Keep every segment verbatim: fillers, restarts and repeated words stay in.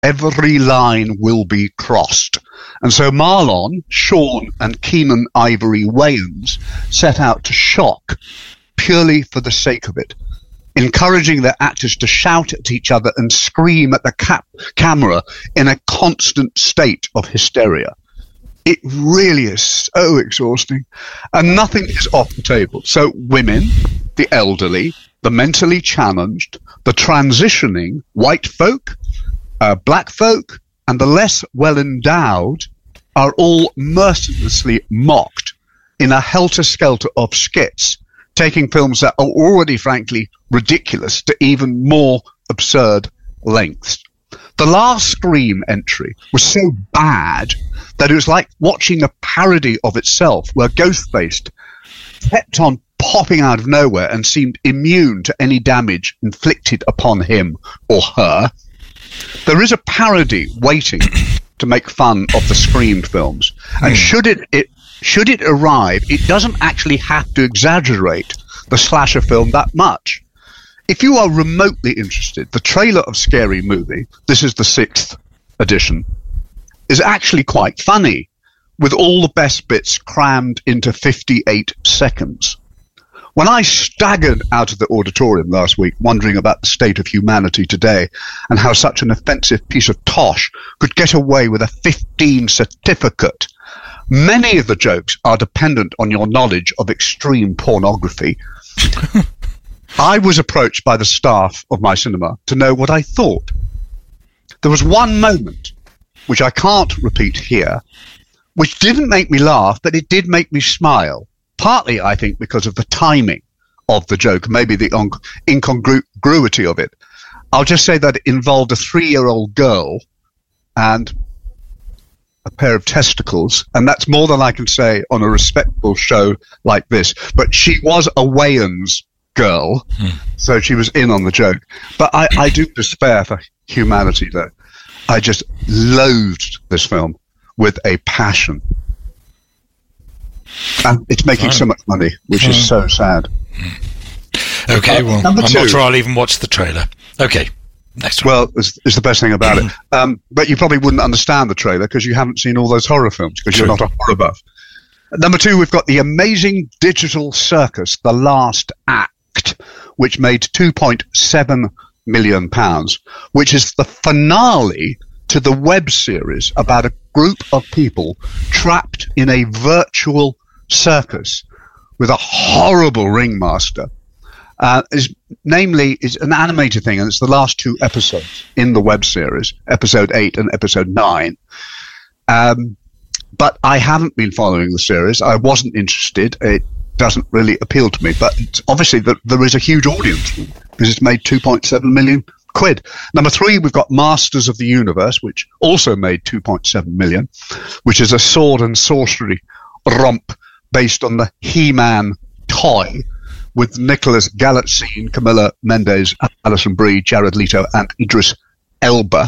every line will be crossed. And so Marlon, Sean, and Keenan Ivory Wayans set out to shock purely for the sake of it, encouraging their actors to shout at each other and scream at the cap- camera in a constant state of hysteria. It really is so exhausting. And nothing is off the table. So women, the elderly, the mentally challenged, the transitioning, white folk, uh, black folk, and the less well-endowed are all mercilessly mocked in a helter-skelter of skits, taking films that are already, frankly, ridiculous to even more absurd lengths. The last Scream entry was so bad that it was like watching a parody of itself, where Ghostface kept on popping out of nowhere and seemed immune to any damage inflicted upon him or her. There is a parody waiting to make fun of the Scream films, and should it, it should it arrive, it doesn't actually have to exaggerate the slasher film that much. If you are remotely interested, the trailer of Scary Movie, this is the sixth edition, is actually quite funny, with all the best bits crammed into fifty-eight seconds. When I staggered out of the auditorium last week, wondering about the state of humanity today and how such an offensive piece of tosh could get away with a fifteen certificate, many of the jokes are dependent on your knowledge of extreme pornography. I was approached by the staff of my cinema to know what I thought. There was one moment, which I can't repeat here, which didn't make me laugh, but it did make me smile. Partly, I think, because of the timing of the joke, maybe the un- incongruity of it. I'll just say that it involved a three-year-old girl and a pair of testicles, and that's more than I can say on a respectable show like this. But she was a Wayans girl, hmm. so she was in on the joke. But I, I do despair for humanity, though. I just loathed this film with a passion. And it's making Fine. so much money, which Fine. is so sad. Okay, well, uh, I'm two. not sure I'll even watch the trailer. Okay, next one. Well, it's, it's the best thing about it. Um, but you probably wouldn't understand the trailer because you haven't seen all those horror films, because you're not a horror buff. Number two, we've got The Amazing Digital Circus, The Last Act, which made two point seven million pounds, which is the finale to the web series about a group of people trapped in a virtual circus with a horrible ringmaster. Uh, is namely is an animated thing, and it's the last two episodes in the web series, episode eight and episode nine. Um, but I haven't been following the series. I wasn't interested. It doesn't really appeal to me. But it's obviously that there is a huge audience because it's made two point seven million quid. Number three, we've got Masters of the Universe, which also made two point seven million, which is a sword and sorcery romp based on the He-Man toy, with Nicholas Galitzine, Camilla Mendes, Alison Brie, Jared Leto, and Idris Elba.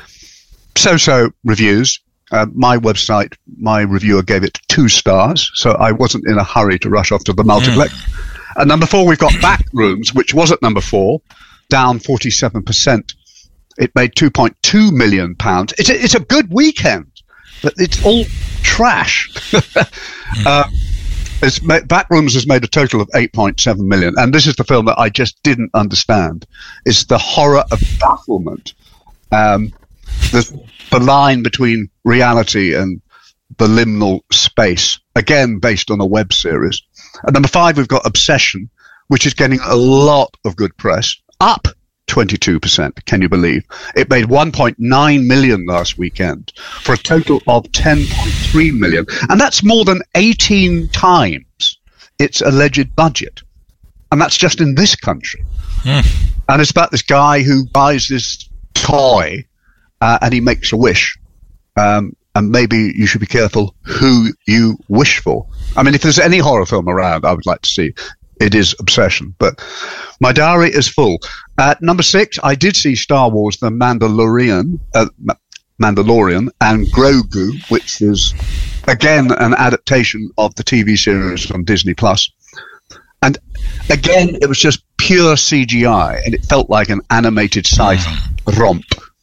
So-so reviews. Uh, my website, my reviewer gave it two stars, so I wasn't in a hurry to rush off to the multiplex. Mm. At number four, we've got Backrooms, which was at number four, down forty-seven percent. It made two point two million pounds. It's a, it's a good weekend, but it's all trash. uh, It's ma- Backrooms has made a total of eight point seven million, and this is the film that I just didn't understand. It's the horror of bafflement. Um, the, the line between reality and the liminal space, again based on a web series. At number five, we've got Obsession, which is getting a lot of good press, up twenty-two percent, can you believe? It made one point nine million last weekend for a total of ten point three million. And that's more than eighteen times its alleged budget. And that's just in this country. Mm. And it's about this guy who buys this toy uh, and he makes a wish. Um, and maybe you should be careful who you wish for. I mean, if there's any horror film around I would like to see, it is Obsession, but my diary is full. At number six, I did see Star Wars: The Mandalorian, uh, Mandalorian, and Grogu, which is again an adaptation of the T V series on Disney Plus. And again, it was just pure C G I, and it felt like an animated sci-fi romp.